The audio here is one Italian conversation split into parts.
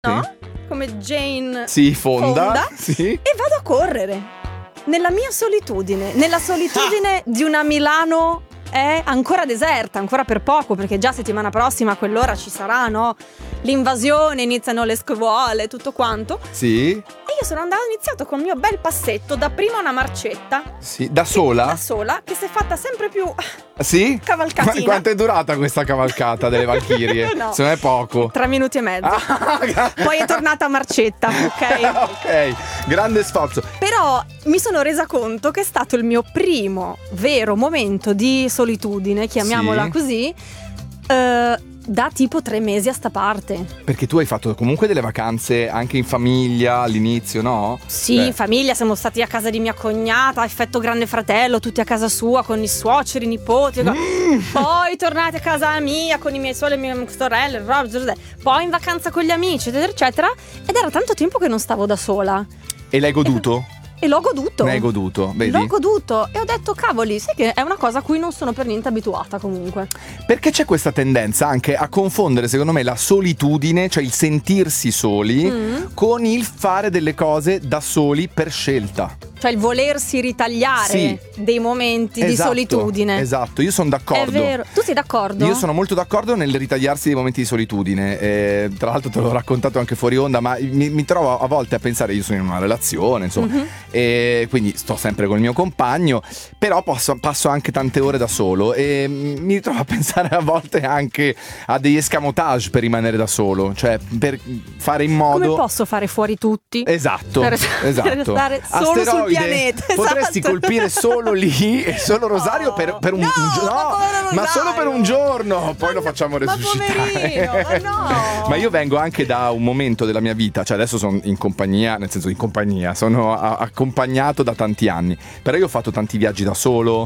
no? Come Jane Fonda. Sì. E vado a correre nella mia solitudine, nella solitudine di una Milano è ancora deserta, ancora per poco, perché già settimana prossima a quell'ora ci sarà, no? L'invasione, iniziano le scuole, tutto quanto. Sì. E io sono andata, ho iniziato con il mio bel passetto, dapprima una marcetta. Sì, da sola? Da sola, che si è fatta sempre più sì? cavalcatina. Quanto è durata questa cavalcata delle Valchirie? No. Se non è poco. 3 minuti e mezzo. Poi è tornata a marcetta, ok? Ok, grande sforzo. Però mi sono resa conto che è stato il mio primo vero momento di solitudine, chiamiamola così, da tipo 3 mesi a sta parte. Perché tu hai fatto comunque delle vacanze anche in famiglia all'inizio, no? Sì, in famiglia siamo stati a casa di mia cognata, effetto Grande Fratello, tutti a casa sua con i suoceri, i nipoti. Poi tornati a casa mia con i miei suoi e le mie sorelle, poi in vacanza con gli amici, eccetera, eccetera. Ed era tanto tempo che non stavo da sola. E l'hai goduto? E l'ho goduto. Ne hai goduto, vedi? L'ho goduto e ho detto, cavoli, sai che è una cosa a cui non sono per niente abituata comunque. Perché c'è questa tendenza anche a confondere, secondo me, la solitudine, cioè il sentirsi soli, con il fare delle cose da soli per scelta. Cioè il volersi ritagliare dei momenti di solitudine. Esatto, io sono d'accordo. È vero. Tu sei d'accordo? Io sono molto d'accordo nel ritagliarsi dei momenti di solitudine. Tra l'altro te l'ho raccontato anche fuori onda, ma mi trovo a volte a pensare, io sono in una relazione, insomma, e quindi sto sempre con il mio compagno, però passo anche tante ore da solo e mi trovo a pensare a volte anche a degli escamotage per rimanere da solo, cioè per fare in modo... Come posso fare fuori tutti? Esatto, per stare solo sul pianeta. Potresti colpire solo lì e solo Rosario per un giorno, ma solo per un giorno, poi lo facciamo resuscitare. Ma io vengo anche da un momento della mia vita, cioè adesso sono in compagnia, nel senso in compagnia, sono accompagnato da tanti anni, però io ho fatto tanti viaggi da solo,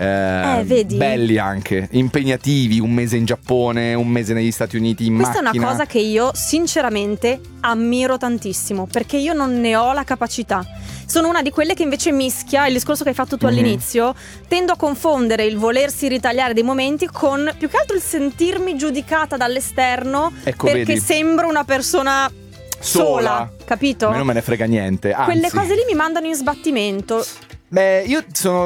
vedi? Belli anche, impegnativi, 1 mese in Giappone, 1 mese negli Stati Uniti in macchina. Questa è una cosa che io sinceramente ammiro tantissimo, perché io non ne ho la capacità. Sono una di quelle che invece mischia il discorso che hai fatto tu all'inizio. Tendo a confondere il volersi ritagliare dei momenti con più che altro il sentirmi giudicata dall'esterno, ecco, perché vedi? sembro una persona sola, capito? A me non me ne frega niente, anzi. Quelle cose lì mi mandano in sbattimento. Beh, io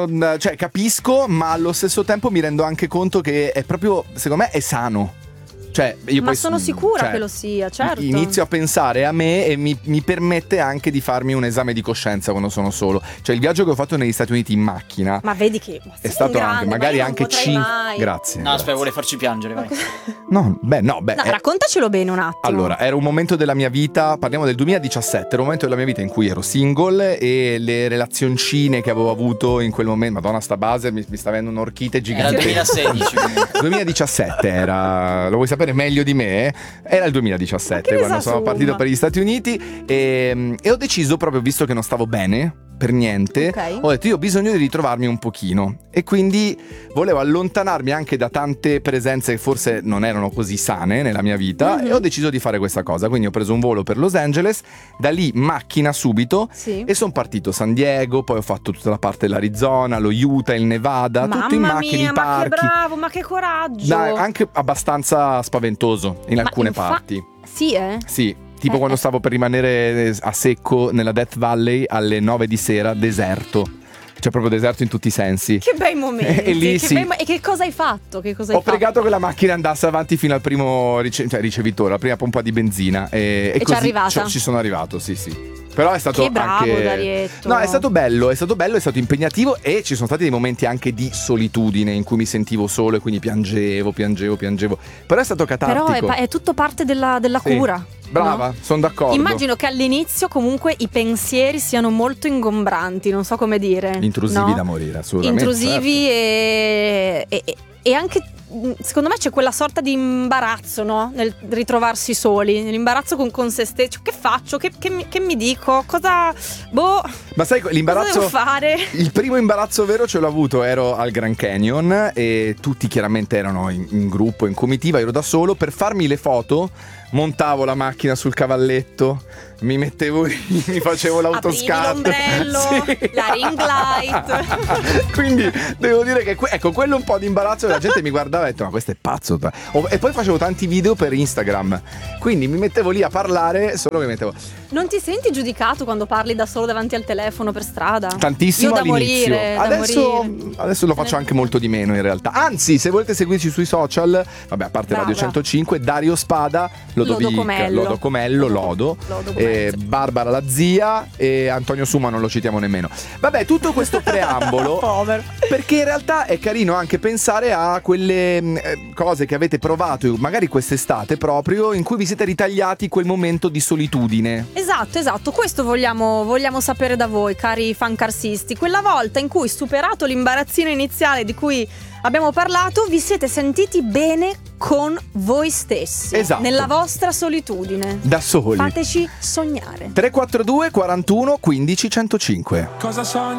capisco, ma allo stesso tempo mi rendo anche conto che è proprio, secondo me, è sano. Cioè, io ma sono sicura che lo sia, certo. Inizio a pensare a me e mi permette anche di farmi un esame di coscienza quando sono solo. Cioè, il viaggio che ho fatto negli Stati Uniti in macchina, ma vedi che è stato grande, anche, magari anche 5. Grazie. No, grazie. aspetta, vuole farci piangere, vai. No, raccontacelo bene un attimo. Allora, era un momento della mia vita, parliamo del 2017, era un momento della mia vita in cui ero single e le relazioncine che avevo avuto in quel momento, madonna sta base mi sta avendo un'orchite gigante. Era il 2016. 2017 era, lo vuoi sapere meglio di me? Era il 2017 quando sono partito per gli Stati Uniti e ho deciso, proprio visto che non stavo bene per niente, ho detto io ho bisogno di ritrovarmi un pochino e quindi volevo allontanarmi anche da tante presenze che forse non erano così sane nella mia vita e ho deciso di fare questa cosa, quindi ho preso un volo per Los Angeles, da lì macchina subito e sono partito San Diego, poi ho fatto tutta la parte dell'Arizona, lo Utah, il Nevada, tutto in macchina, i parchi. Ma che bravo, ma che coraggio. Dai, anche abbastanza spaventoso in alcune parti. Sì, Sì. Tipo quando stavo per rimanere a secco nella Death Valley alle 9 di sera, deserto. Cioè proprio deserto in tutti i sensi. Che bei momenti. E lì e che cosa hai fatto? Ho pregato che la macchina andasse avanti fino al primo ricevitore, la prima pompa di benzina. E così c'è arrivata? Ci sono arrivato, sì. Però è stato che bravo, anche Darietto. No, è stato bello, è stato impegnativo e ci sono stati dei momenti anche di solitudine in cui mi sentivo solo e quindi piangevo. Però è stato catartico. Però è tutto parte della cura. Brava, no? sono d'accordo. Immagino che all'inizio comunque i pensieri siano molto ingombranti, non so come dire. Intrusivi da morire, assolutamente. Intrusivi, certo. E anche secondo me c'è quella sorta di imbarazzo, no? Nel ritrovarsi soli, nell'imbarazzo con se stessi. Che faccio? Che mi dico? Cosa? Ma sai, l'imbarazzo, cosa devo fare? Il primo imbarazzo vero ce l'ho avuto, ero al Grand Canyon e tutti chiaramente erano in gruppo, in comitiva, ero da solo. Per farmi le foto montavo la macchina sul cavalletto, mi mettevo lì, mi facevo l'autoscatto. Aprivi l'ombrello, sì. La ring light. Quindi devo dire che ecco, quello un po' di imbarazzo, la gente mi guardava e ha detto: ma questo è pazzo. E poi facevo tanti video per Instagram, quindi mi mettevo lì a parlare, solo che mettevo. Non ti senti giudicato quando parli da solo davanti al telefono per strada? Tantissimo all'inizio. Morire. Adesso lo faccio anche molto di meno in realtà. Anzi, se volete seguirci sui social, vabbè, a parte Radio 105, Dario Spada, Lodo Comello, Lodo. Barbara la zia e Antonio Suma non lo citiamo nemmeno. Vabbè, tutto questo preambolo povero, perché in realtà è carino anche pensare a quelle cose che avete provato magari quest'estate proprio, in cui vi siete ritagliati quel momento di solitudine. Esatto, questo vogliamo sapere da voi, cari fancarsisti. Quella volta in cui, superato l'imbarazzino iniziale di cui abbiamo parlato, vi siete sentiti bene con voi stessi. Esatto. Nella vostra solitudine. Da soli. Fateci sognare. 342 41 15 105. Cosa sogni?